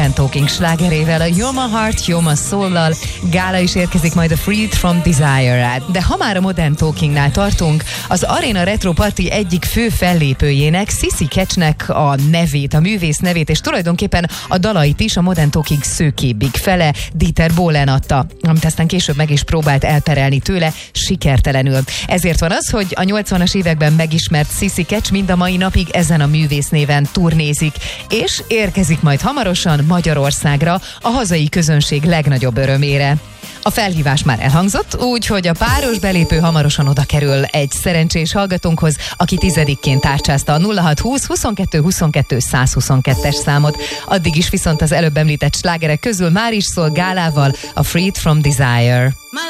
Talking slágerével, a You're My Heart, You're My Soul-lal. Gála is érkezik majd a Freed From Desire-rá. De ha már a Modern Talkingnál tartunk, az Arena Retro Party egyik fő fellépőjének, Sissy Catchnek a nevét, a művész nevét, és tulajdonképpen a dalait is a Modern Talking szőkébbik fele, Dieter Bohlen adta, amit aztán később meg is próbált elperelni tőle, sikertelenül. Ezért van az, hogy a 80-as években megismert Sissy Catch mind a mai napig ezen a művész néven turnézik, és érkezik majd hamarosan Magyarországra a hazai közönség legnagyobb örömére. A felhívás már elhangzott, úgyhogy a páros belépő hamarosan oda kerül egy szerencsés hallgatónkhoz, aki 10-ként tárcsázta a 0620 22 22 122-es számot. Addig is viszont az előbb említett slágerek közül már is szól Gálával a Freed From Desire.